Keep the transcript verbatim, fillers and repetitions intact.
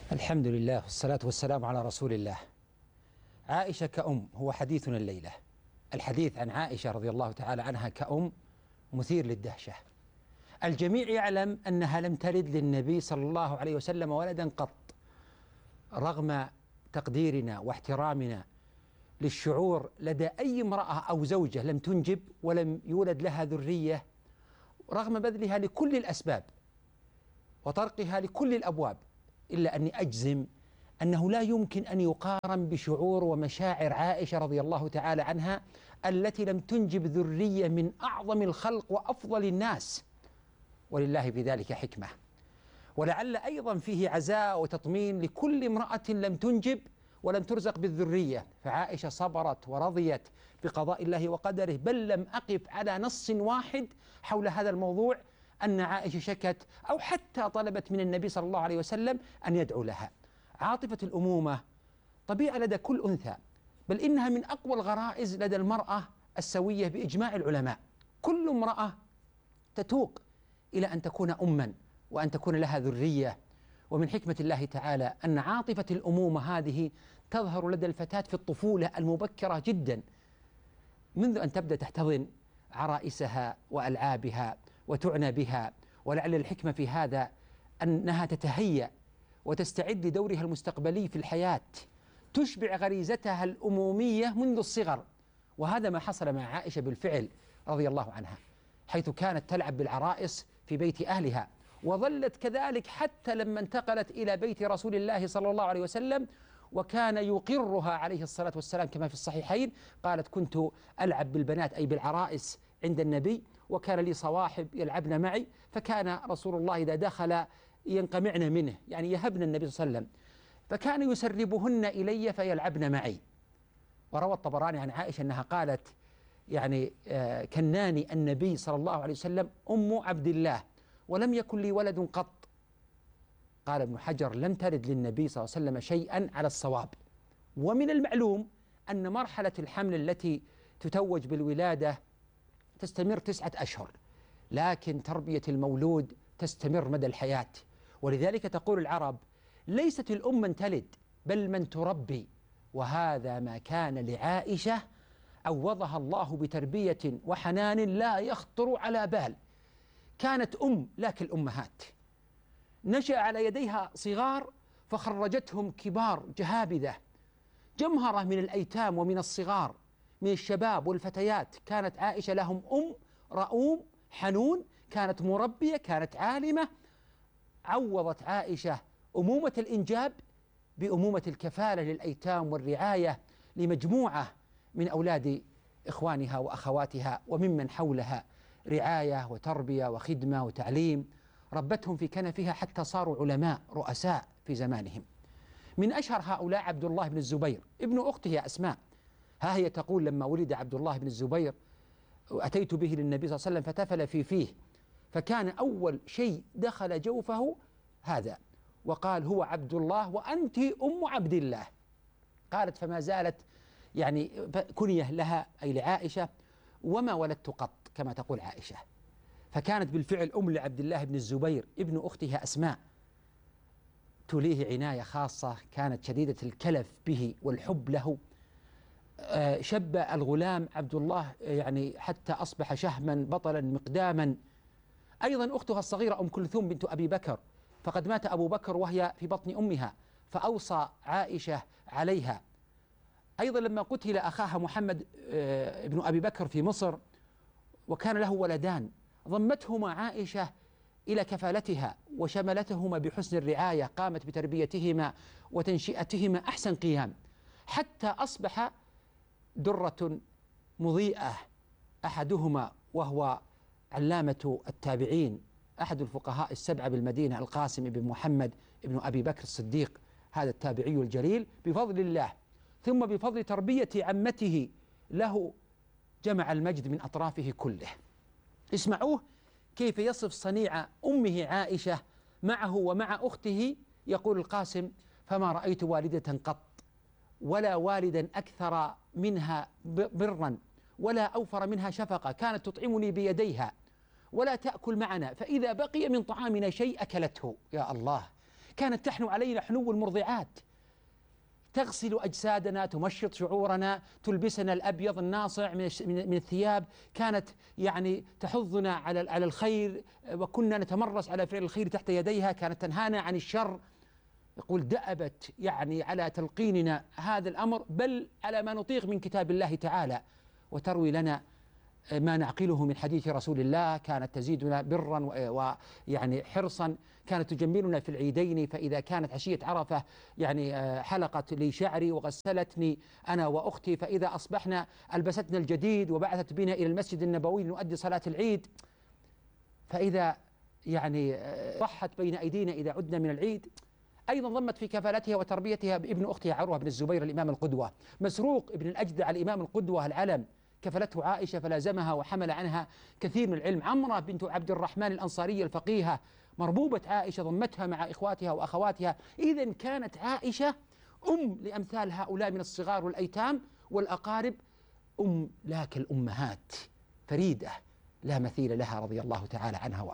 الحمد لله والصلاة والسلام على رسول الله. عائشة كأم هو حديثنا الليلة. الحديث عن عائشة رضي الله تعالى عنها كأم مثير للدهشة. الجميع يعلم أنها لم تلد للنبي صلى الله عليه وسلم ولدا قط، رغم تقديرنا واحترامنا للشعور لدى أي امرأة أو زوجة لم تنجب ولم يولد لها ذرية، رغم بذلها لكل الأسباب وطرقها لكل الأبواب، إلا أني أجزم أنه لا يمكن أن يقارن بشعور ومشاعر عائشة رضي الله تعالى عنها التي لم تنجب ذرية من أعظم الخلق وأفضل الناس، ولله في ذلك حكمة. ولعل أيضا فيه عزاء وتطمين لكل امرأة لم تنجب ولم ترزق بالذرية، فعائشة صبرت ورضيت بقضاء الله وقدره، بل لم أقف على نص واحد حول هذا الموضوع أن عائشة شكت أو حتى طلبت من النبي صلى الله عليه وسلم أن يدعو لها. عاطفة الأمومة طبيعة لدى كل أنثى، بل إنها من أقوى الغرائز لدى المرأة السوية بإجماع العلماء. كل امرأة تتوق إلى أن تكون أما وأن تكون لها ذرية، ومن حكمة الله تعالى أن عاطفة الأمومة هذه تظهر لدى الفتاة في الطفولة المبكرة جدا، منذ أن تبدأ تحتضن عرائسها وألعابها وتعنى بها. ولعل الحكمة في هذا أنها تتهيأ وتستعد لدورها المستقبلي في الحياة، تشبع غريزتها الأمومية منذ الصغر. وهذا ما حصل مع عائشة بالفعل رضي الله عنها، حيث كانت تلعب بالعرائس في بيت أهلها، وظلت كذلك حتى لما انتقلت إلى بيت رسول الله صلى الله عليه وسلم، وكان يقرها عليه الصلاة والسلام كما في الصحيحين. قالت: كنت ألعب بالبنات أي بالعرائس عند النبي، وكان لي صواحب يلعبن معي، فكان رسول الله إذا دخل ينقمعن منه، يعني يهبن النبي صلى الله عليه وسلم، فكان يسربهن إلي فيلعبن معي. وروى الطبراني عن عائشة أنها قالت: يعني آه كناني النبي صلى الله عليه وسلم أم عبد الله ولم يكن لي ولد قط. قال ابن حجر: لم ترد للنبي صلى الله عليه وسلم شيئا على الصواب. ومن المعلوم أن مرحلة الحمل التي تتوج بالولادة تستمر تسعة أشهر، لكن تربية المولود تستمر مدى الحياة. ولذلك تقول العرب: ليست الأم من تلد بل من تربي. وهذا ما كان لعائشة، عوضها الله بتربية وحنان لا يخطر على بال. كانت أم لا كالأمهات، نشأ على يديها صغار فخرجتهم كبار جهابذة، جمهرة من الأيتام ومن الصغار من الشباب والفتيات. كانت عائشة لهم أم رؤوم حنون، كانت مربية، كانت عالمة. عوضت عائشة أمومة الإنجاب بأمومة الكفالة للأيتام والرعاية لمجموعة من أولاد إخوانها وأخواتها وممن حولها، رعاية وتربية وخدمة وتعليم. ربتهم في كنفها حتى صاروا علماء رؤساء في زمانهم. من أشهر هؤلاء عبد الله بن الزبير ابن أخته أسماء. ها هي تقول: لما ولد عبد الله بن الزبير أتيت به للنبي صلى الله عليه وسلم فتفل في فيه، فكان أول شيء دخل جوفه هذا، وقال: هو عبد الله وأنت أم عبد الله. قالت: فما زالت يعني كنية لها أي لعائشة، وما ولدت قط كما تقول عائشة. فكانت بالفعل أم لعبد الله بن الزبير ابن أختها أسماء، توليه عناية خاصة، كانت شديدة الكلف به والحب له. شب الغلام عبد الله يعني حتى أصبح شهما بطلا مقداما. أيضا أختها الصغيرة أم كلثوم بنت أبي بكر، فقد مات أبو بكر وهي في بطن أمها، فأوصى عائشة عليها. أيضا لما قتل أخاها محمد ابن أبي بكر في مصر وكان له ولدان، ضمتهما عائشة إلى كفالتها وشملتهما بحسن الرعاية، قامت بتربيتهما وتنشئتهما أحسن قيام، حتى أصبح درة مضيئة. أحدهما وهو علامة التابعين، أحد الفقهاء السبعة بالمدينة، القاسم بن محمد بن أبي بكر الصديق، هذا التابعي الجليل، بفضل الله ثم بفضل تربية عمته له جمع المجد من أطرافه كله. اسمعوه كيف يصف صنيع أمه عائشة معه ومع أخته. يقول القاسم: فما رأيت والدة قط ولا والدا أكثر منها برا ولا أوفر منها شفقة، كانت تطعمني بيديها ولا تأكل معنا، فإذا بقي من طعامنا شيء أكلته. يا الله، كانت تحنو علينا حنو المرضعات، تغسل أجسادنا، تمشط شعورنا، تلبسنا الأبيض الناصع من الثياب، كانت يعني تحضنا على على الخير، وكنا نتمرس على فعل الخير تحت يديها، كانت تنهانا عن الشر. يقول دأبت يعني على تلقيننا هذا الأمر، بل على ما نطيق من كتاب الله تعالى، وتروي لنا ما نعقله من حديث رسول الله. كانت تزيدنا برا ويعني حرصا، كانت تجملنا في العيدين، فإذا كانت عشية عرفة يعني حلقت لي شعري وغسلتني أنا وأختي، فإذا أصبحنا ألبستنا الجديد وبعثت بنا إلى المسجد النبوي لنؤدي صلاة العيد، فإذا يعني ضحت بين أيدينا إذا عدنا من العيد. أيضا ضمت في كفالتها وتربيتها بابن أختها عروة بن الزبير الإمام القدوة، مسروق ابن الأجدع الإمام القدوة العلم، كفلته عائشة فلازمها وحمل عنها كثير من العلم. عمرة بنت عبد الرحمن الأنصارية الفقيهة مربوبة عائشة، ضمتها مع إخواتها وأخواتها. إذن كانت عائشة أم لأمثال هؤلاء من الصغار والأيتام والأقارب، أم لك الأمهات، فريدة لا مثيل لها رضي الله تعالى عنها وأرضاها.